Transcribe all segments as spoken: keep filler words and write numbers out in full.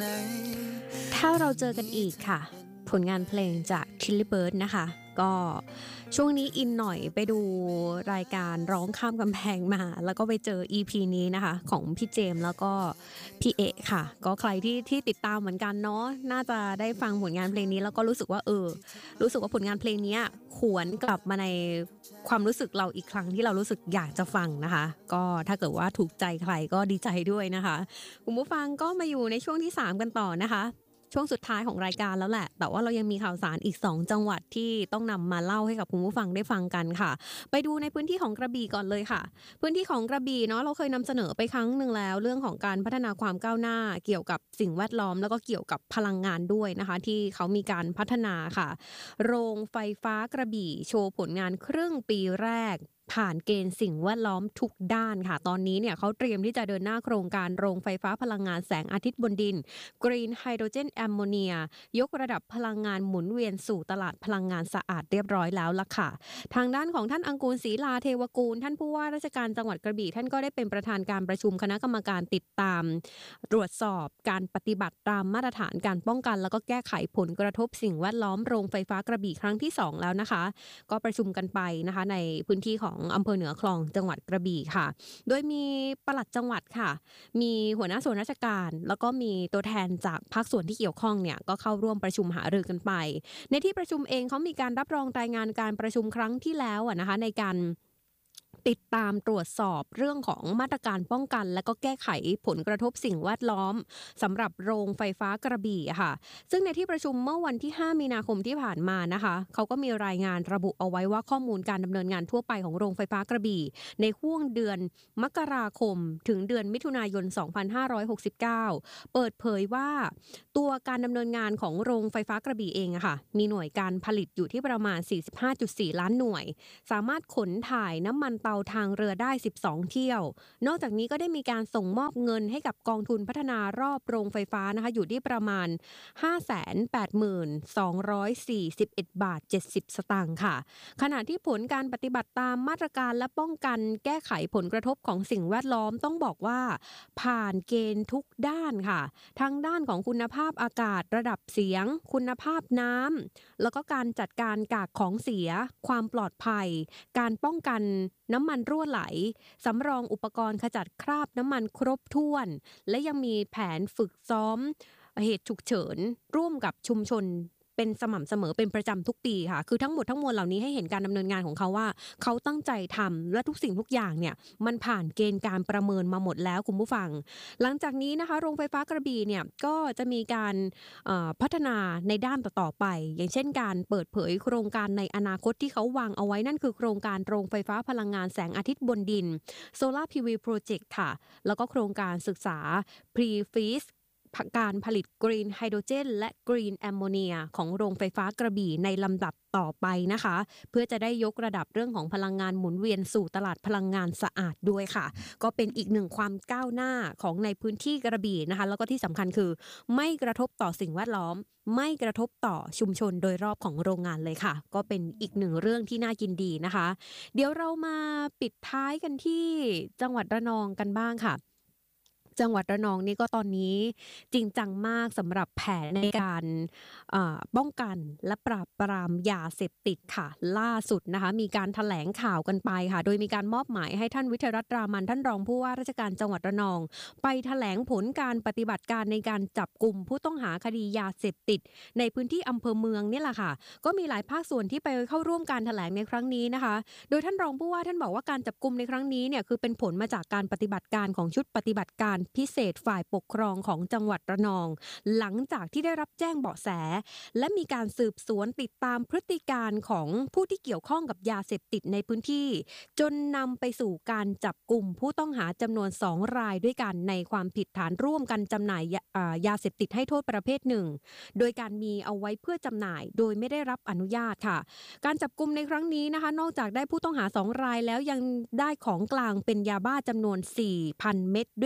ถ้าเราเจอกันอีกค่ะผลงานเพลงจาก Tilly Bird นะคะก็ช่วงนี้อินหน่อยไปดูรายการร้องข้ามกำแพงมาแล้วก็ไปเจอ อี พี นี้นะคะของพี่เจมส์แล้วก็พี่เอะค่ะก็ใครที่ที่ติดตามเหมือนกันเนาะน่าจะได้ฟังผลงานเพลงนี้แล้วก็รู้สึกว่าเออรู้สึกว่าผลงานเพลงนี้หวนกลับมาในความรู้สึกเราอีกครั้งที่เรารู้สึกอยากจะฟังนะคะก็ถ้าเกิดว่าถูกใจใครก็ดีใจด้วยนะคะคุณผู้ฟังก็มาอยู่ในช่วงที่สามกันต่อนะคะช่วงสุดท้ายของรายการแล้วแหละแต่ว่าเรายังมีข่าวสารอีกสองจังหวัดที่ต้องนำมาเล่าให้กับคุณผู้ฟังได้ฟังกันค่ะไปดูในพื้นที่ของกระบี่ก่อนเลยค่ะพื้นที่ของกระบี่เนาะเราเคยนำเสนอไปครั้งหนึ่งแล้วเรื่องของการพัฒนาความก้าวหน้าเกี่ยวกับสิ่งแวดล้อมแล้วก็เกี่ยวกับพลังงานด้วยนะคะที่เขามีการพัฒนาค่ะโรงไฟฟ้ากระบี่โชว์ผลงานครึ่งปีแรกผ่านเกณฑ์สิ่งแวดล้อมทุกด้านค่ะตอนนี้เนี่ยเขาเตรียมที่จะเดินหน้าโครงการโรงไฟฟ้าพลังงานแสงอาทิตย์บนดิน Green Hydrogen Ammonia ยกระดับพลังงานหมุนเวียนสู่ตลาดพลังงานสะอาดเรียบร้อยแล้วล่ะค่ะทางด้านของท่านอังกูลศรีลาเทวกูลท่านผู้ว่าราชการจังหวัดกระบี่ท่านก็ได้เป็นประธานการประชุมคณะกรรมการติดตามตรวจสอบการปฏิบัติตามมาตรฐานการป้องกันแล้วก็แก้ไขผลกระทบสิ่งแวดล้อมโรงไฟฟ้ากระบี่ครั้งที่สองแล้วนะคะก็ประชุมกันไปนะคะในพื้นที่ของอำเภอเหนือคลองจังหวัดกระบี่ค่ะโดยมีปลัดจังหวัดค่ะมีหัวหน้าส่วนราชการแล้วก็มีตัวแทนจากภาคส่วนที่เกี่ยวข้องเนี่ยก็เข้าร่วมประชุมหารือกันไปในที่ประชุมเองเขามีการรับรองรายงานการประชุมครั้งที่แล้วอ่ะนะคะในการติดตามตรวจสอบเรื่องของมาตรการป้องกันและก็แก้ไขผลกระทบสิ่งแวดล้อมสำหรับโรงไฟฟ้ากระบี่ค่ะซึ่งในที่ประชุมเมื่อวันที่ห้ามีนาคมที่ผ่านมานะคะเขาก็มีรายงานระบุเอาไว้ว่าข้อมูลการดำเนินงานทั่วไปของโรงไฟฟ้ากระบี่ในห่วงเดือนมกราคมถึงเดือนมิถุนายนสองพันห้าร้อยหกสิบเก้าเปิดเผยว่าตัวการดำเนินงานของโรงไฟฟ้ากระบี่เองอะค่ะมีหน่วยการผลิตอยู่ที่ประมาณ สี่สิบห้าจุดสี่ ล้านหน่วยสามารถขนถ่ายน้ำมันเตาทางเรือได้สิบสองเที่ยวนอกจากนี้ก็ได้มีการส่งมอบเงินให้กับกองทุนพัฒนารอบโรงไฟฟ้านะคะอยู่ที่ประมาณ ห้าแสนแปดหมื่นสองร้อยสี่สิบเอ็ด บาท เจ็ดสิบ สตางค์ค่ะขณะที่ผลการปฏิบัติตามมาตรการและป้องกันแก้ไขผลกระทบของสิ่งแวดล้อมต้องบอกว่าผ่านเกณฑ์ทุกด้านค่ะทั้งด้านของคุณภาพอากาศระดับเสียงคุณภาพน้ำแล้วก็การจัดการกากของเสียความปลอดภัยการป้องกันน้ำมันรั่วไหลสำรองอุปกรณ์ขจัดคราบน้ำมันครบถ้วนและยังมีแผนฝึกซ้อมเหตุฉุกเฉินร่วมกับชุมชนเป็นสม่ำเสมอเป็นประจำทุกปีค่ะคือทั้งหมดทั้งมวลเหล่านี้ให้เห็นการดำเนินงานของเขาว่าเขาตั้งใจทำและทุกสิ่งทุกอย่างเนี่ยมันผ่านเกณฑ์การประเมินมาหมดแล้วคุณผู้ฟังหลังจากนี้นะคะโรงไฟฟ้ากระบี่เนี่ยก็จะมีการพัฒนาในด้านต่อๆไปอย่างเช่นการเปิดเผยโครงการในอนาคตที่เขาวางเอาไว้นั่นคือโครงการโรงไฟฟ้าพลังงานแสงอาทิตย์บนดิน Solar พี วี Project ค่ะแล้วก็โครงการศึกษา Pre-Feasการผลิต Green Hydrogen และ Green Ammonia ของโรงไฟฟ้ากระบี่ในลำดับต่อไปนะคะเพื่อจะได้ยกระดับเรื่องของพลังงานหมุนเวียนสู่ตลาดพลังงานสะอาดด้วยค่ะก็เป็นอีกหนึ่งความก้าวหน้าของในพื้นที่กระบี่นะคะแล้วก็ที่สำคัญคือไม่กระทบต่อสิ่งแวดล้อมไม่กระทบต่อชุมชนโดยรอบของโรงงานเลยค่ะก็เป็นอีกหนึ่งเรื่องที่น่ายินดีนะคะเดี๋ยวเรามาปิดท้ายกันที่จังหวัดระนองกันบ้างค่ะจังหวัดระนองนี่ก็ตอนนี้จริงจังมากสำหรับแผนในการป้องกันและปราบปรามยาเสพติดค่ะล่าสุดนะคะมีการแถลงข่าวกันไปค่ะโดยมีการมอบหมายให้ท่านวิทยรัตน์รามันท่านรองผู้ว่าราชการจังหวัดระนองไปแถลงผลการปฏิบัติการในการจับกลุ่มผู้ต้องหาคดียาเสพติดในพื้นที่อำเภอเมืองนี่แหละค่ะก็มีหลายภาคส่วนที่ไปเข้าร่วมการแถลงในครั้งนี้นะคะโดยท่านรองผู้ว่าท่านบอกว่าการจับกลุ่มในครั้งนี้เนี่ยคือเป็นผลมาจากการปฏิบัติการของชุดปฏิบัติการพิเศษฝ่ายปกครองของจังหวัดระนองหลังจากที่ได้รับแจ้งเบาะแสและมีการสืบสวนติดตามพฤติการของผู้ที่เกี่ยวข้องกับยาเสพติดในพื้นที่จนนำไปสู่การจับกลุ่มผู้ต้องหาจำนวนสองรายด้วยกันในความผิดฐานร่วมกันจำหน่ายยาเสพติดให้โทษประเภทหนึ่งโดยการมีเอาไว้เพื่อจำหน่ายโดยไม่ได้รับอนุญาตค่ะการจับกลุ่มในครั้งนี้นะคะนอกจากได้ผู้ต้องหาสองรายแล้วยังได้ของกลางเป็นยาบ้าจำนวน สี่พัน เม็ดด้วยกันคุณ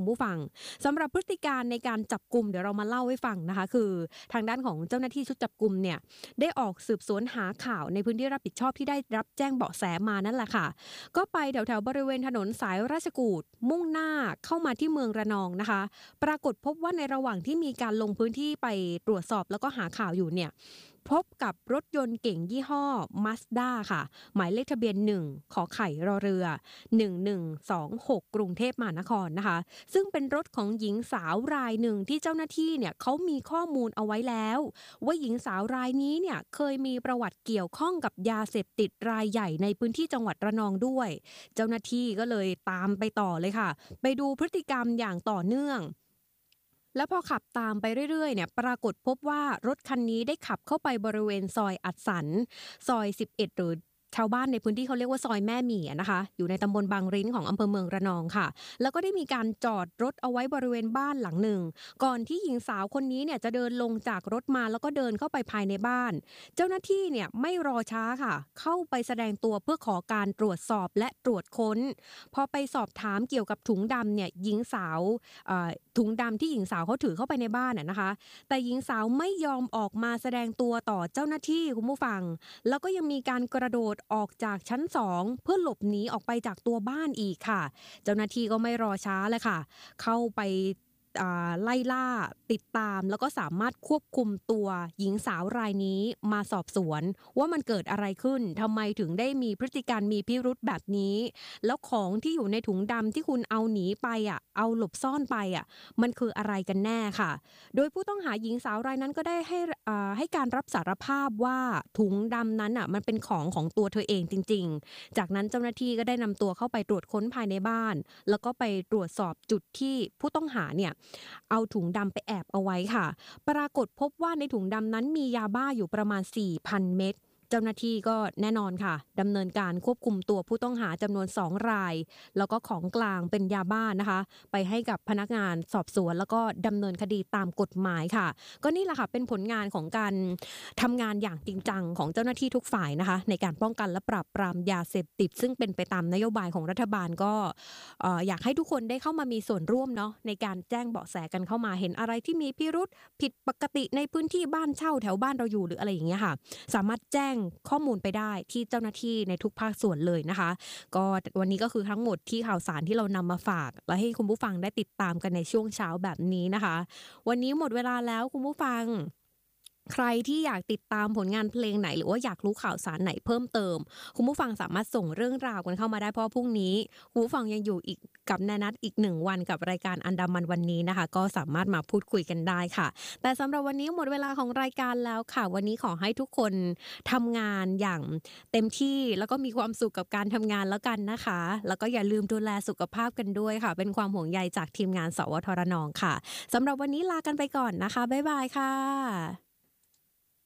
คุณผู้ฟังสำหรับพฤติการในการจับกุมเดี๋ยวเรามาเล่าให้ฟังนะคะคือทางด้านของเจ้าหน้าที่ชุดจับกุมเนี่ยได้ออกสืบสวนหาข่าวในพื้นที่รับผิดชอบที่ได้รับแจ้งเบาะแสมานั่นแหละค่ะก็ไปแถวๆบริเวณถนนสายราชกูฏมุ่งหน้าเข้ามาที่เมืองระนองนะคะปรากฏพบว่าในระหว่างที่มีการลงพื้นที่ไปตรวจสอบแล้วก็หาข่าวอยู่เนี่ยพบกับรถยนต์เก๋งยี่ห้อ Mazda ค่ะหมายเลขทะเบียนหนึ่งขอไข่รอเรือหนึ่งหนึ่งสองหกกรุงเทพมหานครนะคะซึ่งเป็นรถของหญิงสาวรายหนึ่งที่เจ้าหน้าที่เนี่ยเขามีข้อมูลเอาไว้แล้วว่าหญิงสาวรายนี้เนี่ยเคยมีประวัติเกี่ยวข้องกับยาเสพติดรายใหญ่ในพื้นที่จังหวัดระนองด้วยเจ้าหน้าที่ก็เลยตามไปต่อเลยค่ะไปดูพฤติกรรมอย่างต่อเนื่องแล้วพอขับตามไปเรื่อยๆเนี่ยปรากฏพบว่ารถคันนี้ได้ขับเข้าไปบริเวณซอยอัดสันซอยสิบเอ็ดหรือชาวบ้านในพื้นที่เขาเรียกว่าซอยแม่หมี่นะคะอยู่ในตำบลบางริ้นของอำเภอเมืองระนองค่ะแล้วก็ได้มีการจอดรถเอาไว้บริเวณบ้านหลังหนึ่งก่อนที่หญิงสาวคนนี้เนี่ยจะเดินลงจากรถมาแล้วก็เดินเข้าไปภายในบ้านเจ้าหน้าที่เนี่ยไม่รอช้าค่ะเข้าไปแสดงตัวเพื่อขอการตรวจสอบและตรวจค้นพอไปสอบถามเกี่ยวกับถุงดำเนี่ยหญิงสาวถุงดำที่หญิงสาวเขาถือเข้าไปในบ้านนะคะแต่หญิงสาวไม่ยอมออกมาแสดงตัวต่อเจ้าหน้าที่คุณผู้ฟังแล้วก็ยังมีการกระโดดออกจากชั้นสองเพื่อหลบหนีออกไปจากตัวบ้านอีกค่ะเจ้าหน้าที่ก็ไม่รอช้าเลยค่ะเข้าไปไล่ล่าติดตามแล้วก็สามารถควบคุมตัวหญิงสาวรายนี้มาสอบสวนว่ามันเกิดอะไรขึ้นทำไมถึงได้มีพฤติการมีพิรุธแบบนี้แล้วของที่อยู่ในถุงดำที่คุณเอาหนีไปอ่ะเอาหลบซ่อนไปอ่ะมันคืออะไรกันแน่ค่ะโดยผู้ต้องหาหญิงสาวรายนั้นก็ได้ให้ให้การรับสารภาพว่าถุงดำนั้นอ่ะมันเป็นของของตัวเธอเองจริงๆจากนั้นเจ้าหน้าที่ก็ได้นำตัวเข้าไปตรวจค้นภายในบ้านแล้วก็ไปตรวจสอบจุดที่ผู้ต้องหาเนี่ยเอาถุงดำไปแอบเอาไว้ค่ะปรากฏพบว่าในถุงดำนั้นมียาบ้าอยู่ประมาณ สี่พัน เม็ดเจ้าหน้าที่ก็แน่นอนค่ะดำเนินการควบคุมตัวผู้ต้องหาจำนวนสองรายแล้วก็ของกลางเป็นยาบ้านะคะไปให้กับพนักงานสอบสวนแล้วก็ดำเนินคดีตามกฎหมายค่ะก็นี่แหละค่ะเป็นผลงานของการทำงานอย่างจริงจังของเจ้าหน้าที่ทุกฝ่ายนะคะในการป้องกันและปราบปรามยาเสพติดซึ่งเป็นไปตามนโยบายของรัฐบาลก็เอ่ออยากให้ทุกคนได้เข้ามามีส่วนร่วมเนาะในการแจ้งเบาะแสกันเข้ามาเห็นอะไรที่มีพิรุธผิดปกติในพื้นที่บ้านเช่าแถวบ้านเราอยู่หรืออะไรอย่างเงี้ยค่ะสามารถแจ้งข้อมูลไปได้ที่เจ้าหน้าที่ในทุกภาคส่วนเลยนะคะก็วันนี้ก็คือทั้งหมดที่ข่าวสารที่เรานำมาฝากและให้คุณผู้ฟังได้ติดตามกันในช่วงเช้าแบบนี้นะคะวันนี้หมดเวลาแล้วคุณผู้ฟังใครที่อยากติดตามผลงานเพลงไหนหรือว่าอยากรู้ข่าวสารไหนเพิ่มเติมคุณผู้ฟังสามารถส่งเรื่องราวกันเข้ามาได้เพราะพรุ่งนี้คุณผู้ฟังยังอยู่อีกกับแนนัทอีกหนึ่งวันกับรายการอันดามันวันนี้นะคะก็สามารถมาพูดคุยกันได้ค่ะแต่สำหรับวันนี้หมดเวลาของรายการแล้วค่ะวันนี้ขอให้ทุกคนทำงานอย่างเต็มที่แล้วก็มีความสุขกับการทำงานแล้วกันนะคะแล้วก็อย่าลืมดูแลสุขภาพกันด้วยค่ะเป็นความห่วงใยจากทีมงานสวทรนค่ะสำหรับวันนี้ลากันไปก่อนนะคะบ๊ายบายค่ะ